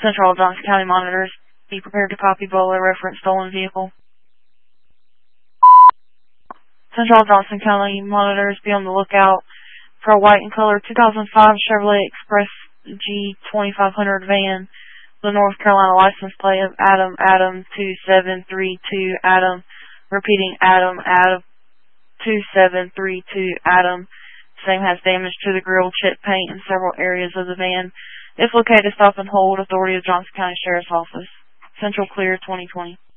Central Johnson County monitors, be prepared to copy below reference stolen vehicle. Central Johnson County monitors, be on the lookout for a white and color 2005 Chevrolet Express G2500 van. The North Carolina license plate of Adam 2732 Adam. Repeating, Adam 2732 Adam. Same has damage to the grill, chip paint, and several areas of the van. If located, stop and hold. Authority of Johnson County Sheriff's Office. Central clear 2020.